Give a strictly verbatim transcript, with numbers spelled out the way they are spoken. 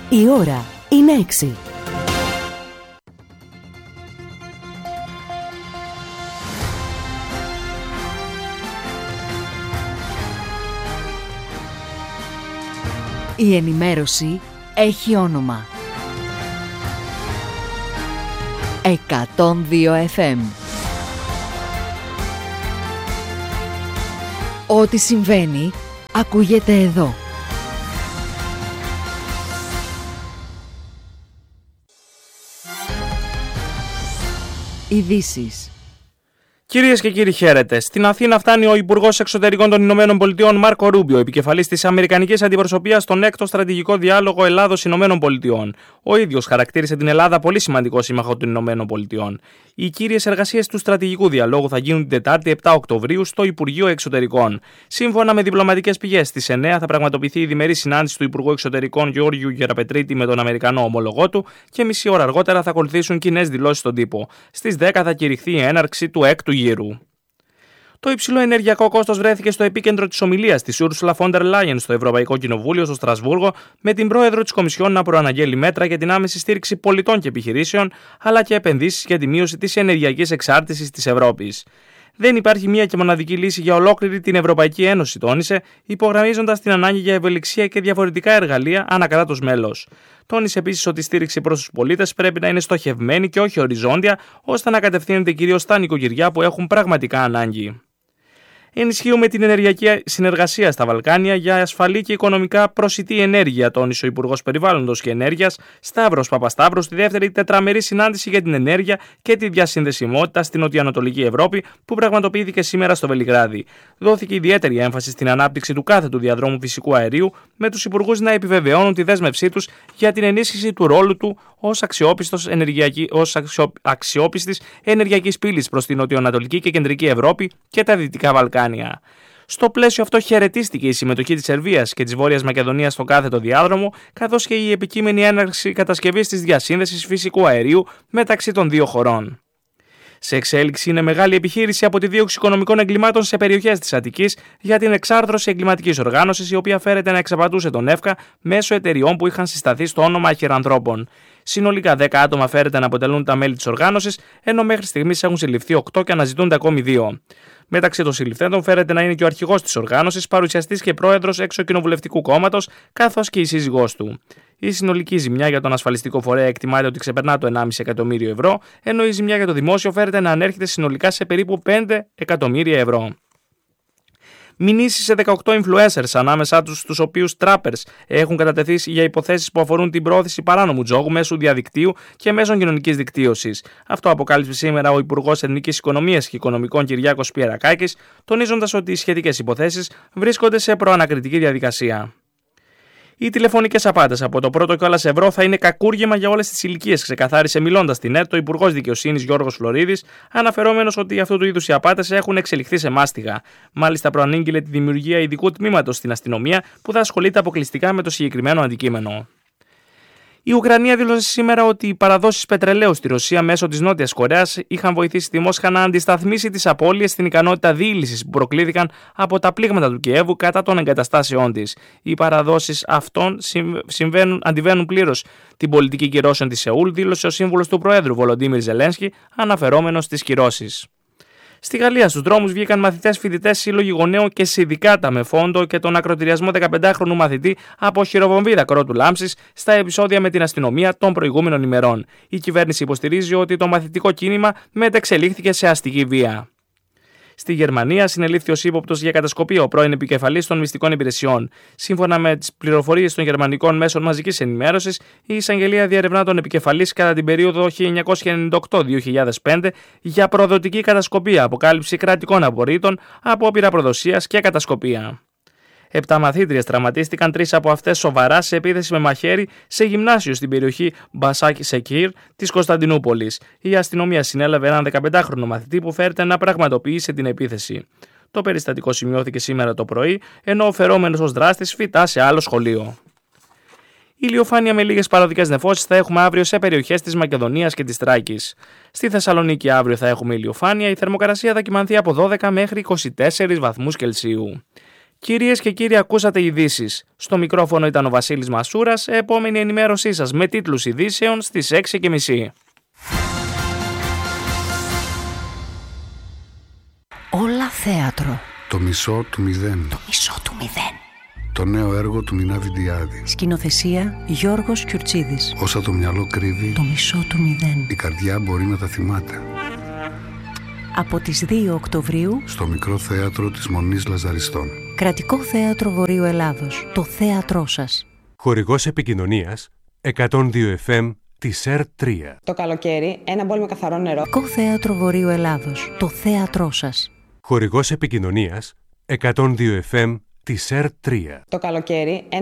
Η ώρα είναι έξι. Η ενημέρωση έχει όνομα. εκατόν δύο εφ εμ. Ό,τι συμβαίνει, ακούγεται εδώ. Ειδήσεις. Κυρίες και κύριοι, χαίρετε. Στην Αθήνα φτάνει ο Υπουργός Εξωτερικών των Ηνωμένων Πολιτειών Μάρκο Ρούμπιο, επικεφαλής της Αμερικανικής Αντιπροσωπείας στον έκτο στρατηγικό διάλογο Ελλάδος-Ηνωμένων Πολιτειών. Ο ίδιος χαρακτήρισε την Ελλάδα πολύ σημαντικό σύμμαχο των Ηνωμένων Πολιτειών. Οι κύριες εργασίες του στρατηγικού διαλόγου θα γίνουν την Τετάρτη επτά Οκτωβρίου στο Υπουργείο Εξωτερικών. Σύμφωνα με διπλωματικές πηγές, στις εννέα θα πραγματοποιηθεί η διμερή συνάντηση του Υπουργού Εξωτερικών Γιώργιου Γεραπετρίτη με τον Αμερικανό ομολογό του και μισή ώρα αργότερα θα ακολουθήσουν κοινές δηλώσεις στον τύπο. Στις δέκα θα κηρυχθεί η έναρξη του έκτου γύρου. Το υψηλό ενεργειακό κόστος βρέθηκε στο επίκεντρο της ομιλίας της Ursula von der Leyen στο Ευρωπαϊκό Κοινοβούλιο στο Στρασβούργο, με την πρόεδρο της Κομισιόν να προαναγγέλει μέτρα για την άμεση στήριξη πολιτών και επιχειρήσεων, αλλά και επενδύσεις για τη μείωση της ενεργειακής εξάρτησης της Ευρώπης. Δεν υπάρχει μία και μοναδική λύση για ολόκληρη την Ευρωπαϊκή Ένωση, τόνισε, υπογραμμίζοντας την ανάγκη για ευελιξία και διαφορετικά εργαλεία ανά κράτος μέλος. Τόνισε επίσης ότι η στήριξη προς τους πολίτες πρέπει να είναι στοχευμένη και όχι οριζόντια, ώστε να κατευθύνεται κυρίως στα νοικοκυριά που έχουν πραγματικά ανάγκη. Ενισχύουμε την ενεργειακή συνεργασία στα Βαλκάνια για ασφαλή και οικονομικά προσιτή ενέργεια, τόνισε ο Υπουργός Περιβάλλοντος και Ενέργειας Σταύρος Παπασταύρου στη δεύτερη τετραμερή συνάντηση για την ενέργεια και τη διασυνδεσιμότητα στην Νοτιοανατολική Ευρώπη που πραγματοποιήθηκε σήμερα στο Βελιγράδι. Δόθηκε ιδιαίτερη έμφαση στην ανάπτυξη του κάθετου διαδρόμου φυσικού αερίου, με τους υπουργούς να επιβεβαιώνουν τη δέσμευσή τους για την ενίσχυση του ρόλου του ως, ως αξιόπιστης ενεργειακής πύλης προς την Νοτιοανατολική και Κεντρική Ευρώπη και τα Δυτικά Βαλκάνια. Στο πλαίσιο αυτό χαιρετίστηκε η συμμετοχή της Σερβίας και της Βόρειας Μακεδονίας στον κάθετο διάδρομο, καθώς και η επικείμενη έναρξη κατασκευής της διασύνδεσης φυσικού αερίου μεταξύ των δύο χωρών. Σε εξέλιξη είναι μεγάλη επιχείρηση αποτιδίωξη οικονομικών εγκλημάτων σε περιοχές της Αττικής για την εξάρθρωση εγκληματικής οργάνωσης, η οποία φέρεται να εξαπατούσε τον ΕΦΚΑ μέσω εταιριών που είχαν συσταθεί στο όνομα αχυρανθρώπων. Συνολικά δέκα άτομα φέρεται να αποτελούν τα μέλη της οργάνωσης, ενώ μέχρι στιγμής έχουν συλληφθεί οκτώ και αναζητούνται ακόμη δύο. Μεταξύ των συλληφθέντων φέρεται να είναι και ο αρχηγός της οργάνωσης, παρουσιαστής και πρόεδρος εξωκοινοβουλευτικού κόμματος, καθώς και η σύζυγός του. Η συνολική ζημιά για τον ασφαλιστικό φορέα εκτιμάται ότι ξεπερνά το ενάμιση εκατομμύριο ευρώ, ενώ η ζημιά για το δημόσιο φέρεται να ανέρχεται συνολικά σε περίπου πέντε εκατομμύρια ευρώ. Μηνύσεις σε δεκαοκτώ influencers, ανάμεσά τους τους οποίους trappers, έχουν κατατεθεί για υποθέσεις που αφορούν την προώθηση παράνομου τζόγου μέσω διαδικτύου και μέσων κοινωνικής δικτύωσης. Αυτό αποκάλυψε σήμερα ο Υπουργός Εθνικής Οικονομίας και Οικονομικών Κυριάκος Πιερακάκης, τονίζοντας ότι οι σχετικές υποθέσεις βρίσκονται σε προανακριτική διαδικασία. Οι τηλεφωνικές απάτες από το πρώτο κιόλας ευρώ θα είναι κακούργημα για όλες τις ηλικίες, ξεκαθάρισε μιλώντας στην ΕΡΤ ο Υπουργός Δικαιοσύνης Γιώργος Φλωρίδης, αναφερόμενος ότι αυτού του είδους οι απάτες έχουν εξελιχθεί σε μάστιγα. Μάλιστα, προανήγγειλε τη δημιουργία ειδικού τμήματος στην αστυνομία που θα ασχολείται αποκλειστικά με το συγκεκριμένο αντικείμενο. Η Ουκρανία δήλωσε σήμερα ότι οι παραδόσεις πετρελαίου στη Ρωσία μέσω της Νότιας Κορέας είχαν βοηθήσει τη Μόσχα να αντισταθμίσει τις απώλειες στην ικανότητα διήλυσης που προκλήθηκαν από τα πλήγματα του Κιέβου κατά των εγκαταστάσεών της. Οι παραδόσεις αυτών συμβαίνουν, αντιβαίνουν πλήρως την πολιτική κυρώσεων της Σεούλ, δήλωσε ο σύμβουλος του Προέδρου Βολοντίμιρ Ζελένσκι, αναφερόμενος στις κυρώσεις. Στη Γαλλία στους δρόμους βγήκαν μαθητές, φοιτητές, σύλλογοι γονέων και συνδικάτα με φόντο και τον ακροτηριασμό δεκαπεντάχρονου μαθητή από χειροβομβίδα κρότου λάμψης στα επεισόδια με την αστυνομία των προηγούμενων ημερών. Η κυβέρνηση υποστηρίζει ότι το μαθητικό κίνημα μετεξελίχθηκε σε αστική βία. Στη Γερμανία συνελήφθη ως ύποπτος για κατασκοπία ο πρώην επικεφαλής των μυστικών υπηρεσιών. Σύμφωνα με τις πληροφορίες των γερμανικών μέσων μαζικής ενημέρωσης, η εισαγγελία διερευνά τον επικεφαλής κατά την περίοδο χίλια εννιακόσια ενενήντα οκτώ με δύο χιλιάδες πέντε για προδοτική κατασκοπία, αποκάλυψη κρατικών απορρίτων, απόπειρα προδοσίας και κατασκοπία. Επτά μαθήτριες τραυματίστηκαν, τρεις από αυτές σοβαρά, σε επίθεση με μαχαίρι σε γυμνάσιο στην περιοχή Μπασάκ Σεκίρ της Κωνσταντινούπολης. Η αστυνομία συνέλαβε έναν δεκαπεντάχρονο μαθητή που φέρεται να πραγματοποιήσει την επίθεση. Το περιστατικό σημειώθηκε σήμερα το πρωί, ενώ ο φερόμενος ως δράστης φοιτά σε άλλο σχολείο. Ηλιοφάνεια με λίγες παροδικές νεφώσεις θα έχουμε αύριο σε περιοχές της Μακεδονίας και της Θράκης. Στη Θεσσαλονίκη αύριο θα έχουμε ηλιοφάνεια, η θερμοκρασία θα κυμανθεί από δώδεκα μέχρι είκοσι τέσσερις βαθμούς Κελσίου. Κυρίες και κύριοι, ακούσατε ειδήσεις. Στο μικρόφωνο ήταν ο Βασίλης Μασούρας. Επόμενη ενημέρωσή σας με τίτλους ειδήσεων στις έξι και μισή. Όλα θέατρο. Το μισό του μηδέν. Το μισό του μηδέν. Το νέο έργο του Μινάβη Διάδη. Σκηνοθεσία Γιώργος Κιουρτσίδης. Όσα το μυαλό κρύβει, Το μισό του μηδέν. η καρδιά μπορεί να τα θυμάται. Από τις δύο Οκτωβρίου, Στο μικρό θέατρο της Μονής Λαζαριστών. Κρατικό Θέατρο Βορείου Ελλάδος. Το θέατρό σας. Χορηγός επικοινωνίας εκατόν δύο εφ εμ της ΕΡ τρία. Το καλοκαίρι, ένα μπολ με καθαρό νερό. Κρατικό Θέατρο Βορείου Ελλάδος. Το θέατρό σας. Χορηγός επικοινωνίας εκατόν δύο εφ εμ της ΕΡ τρία. Το καλοκαίρι,